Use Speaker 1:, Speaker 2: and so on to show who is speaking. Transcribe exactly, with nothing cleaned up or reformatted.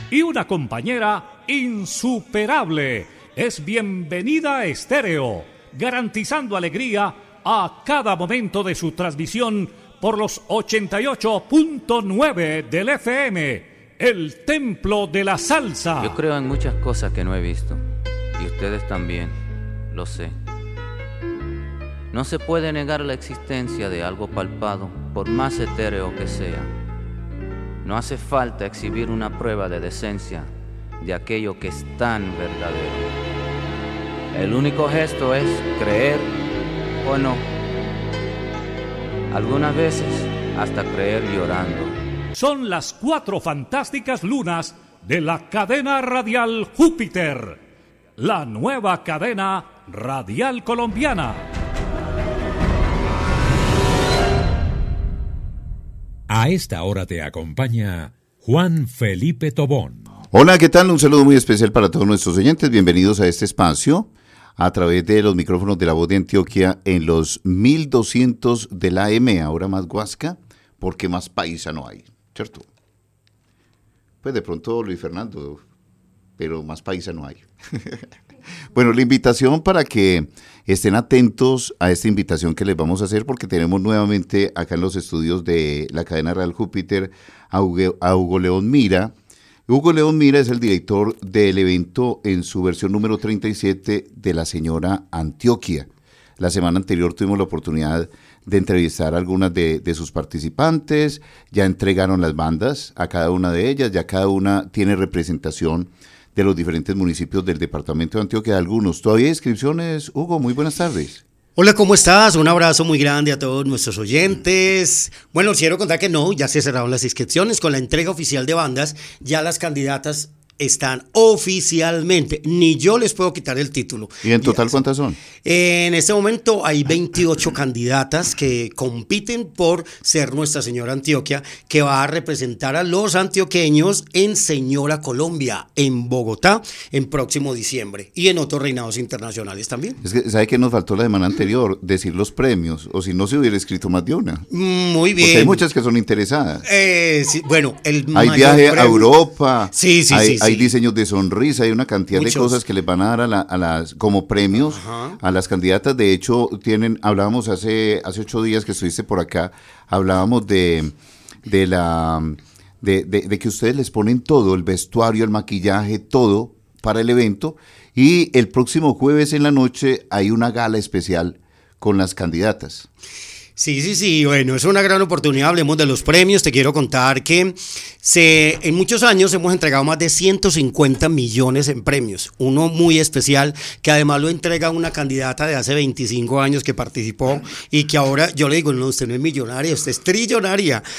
Speaker 1: y una compañera insuperable. Es Bienvenida a Estéreo, garantizando alegría a cada momento de su transmisión por los ochenta y ocho punto nueve del F M, el templo de la salsa.
Speaker 2: Yo creo en muchas cosas que no he visto, y ustedes también, lo sé. No se puede negar la existencia de algo palpado, por más etéreo que sea. No hace falta exhibir una prueba de decencia de aquello que es tan verdadero. El único gesto es creer o no. Algunas veces hasta creer llorando.
Speaker 1: Son las cuatro fantásticas lunas de la cadena radial Júpiter, la nueva cadena radial colombiana.
Speaker 3: A esta hora te acompaña Juan Felipe Tobón.
Speaker 4: Hola, ¿qué tal? Un saludo muy especial para todos nuestros oyentes. Bienvenidos a este espacio a través de los micrófonos de La Voz de Antioquia en los mil doscientos de la A M, ahora más Guasca, porque más paisa no hay, ¿cierto? Pues de pronto Luis Fernando, pero más paisa no hay. Bueno, la invitación para que estén atentos a esta invitación que les vamos a hacer, porque tenemos nuevamente acá en los estudios de la cadena Real Júpiter a Hugo, a Hugo León Mira. Hugo León Mira es el director del evento en su versión número treinta y siete de la señora Antioquia. La semana anterior tuvimos la oportunidad de entrevistar a algunas de, de sus participantes, ya entregaron las bandas a cada una de ellas, ya cada una tiene representación de los diferentes municipios del departamento de Antioquia, algunos. ¿Todavía hay inscripciones? Hugo, muy buenas tardes.
Speaker 5: Hola, ¿cómo estás? Un abrazo muy grande a todos nuestros oyentes. Bueno, quiero contar que no, ya se cerraron las inscripciones con la entrega oficial de bandas, ya las candidatas están oficialmente, ni yo les puedo quitar el título.
Speaker 4: ¿Y en total cuántas son?
Speaker 5: En este momento hay veintiocho candidatas que compiten por ser Nuestra Señora Antioquia, que va a representar a los antioqueños en Señora Colombia, en Bogotá, en próximo diciembre, y en otros reinados internacionales también.
Speaker 4: Es que, ¿sabe qué nos faltó la semana anterior? Decir los premios, o si no se hubiera escrito más de una.
Speaker 5: Muy bien.
Speaker 4: Porque hay muchas que son interesadas.
Speaker 5: Eh, sí, bueno, el
Speaker 4: Hay viaje premio. a Europa.
Speaker 5: Sí, sí,
Speaker 4: hay,
Speaker 5: sí.
Speaker 4: Hay
Speaker 5: sí.
Speaker 4: diseños de sonrisa, hay una cantidad Muchos. de cosas que les van a dar a, la, a las como premios. Ajá. A las candidatas. De hecho, tienen, hablábamos hace, hace ocho días que estuviste por acá, hablábamos de, de la de, de, de que ustedes les ponen todo, el vestuario, el maquillaje, todo para el evento, y el próximo jueves en la noche hay una gala especial con las candidatas.
Speaker 5: Sí, sí, sí, bueno, es una gran oportunidad, hablemos de los premios. Te quiero contar que se, en muchos años hemos entregado más de ciento cincuenta millones en premios, uno muy especial que además lo entrega una candidata de hace veinticinco años que participó y que ahora yo le digo, no, usted no es millonaria, usted es trillonaria,